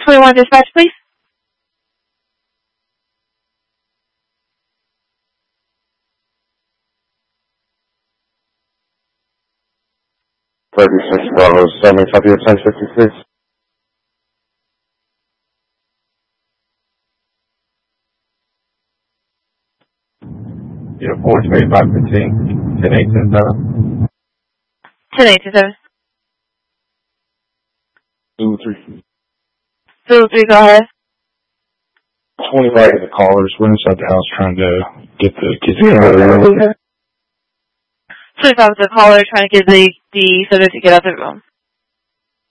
21 dispatch, please. $36, 75 1056. Yeah, 42515, 10877. 10827. 2-3. 2-3, go ahead. 25 of the callers. We're inside the house trying to get the kids out of the room. 25 is the caller trying to get the subject to get out of the room.